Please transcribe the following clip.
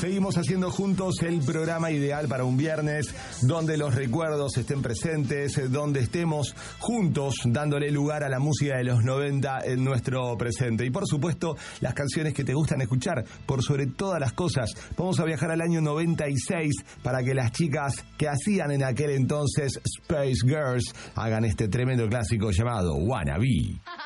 Seguimos haciendo juntos el programa ideal para un viernes donde los recuerdos estén presentes, donde estemos juntos dándole lugar a la música de los 90 en nuestro presente. Y por supuesto, las canciones que te gustan escuchar, por sobre todas las cosas. Vamos a viajar al año 96 para que las chicas que hacían en aquel entonces Space Girls hagan este tremendo clásico llamado Wannabe.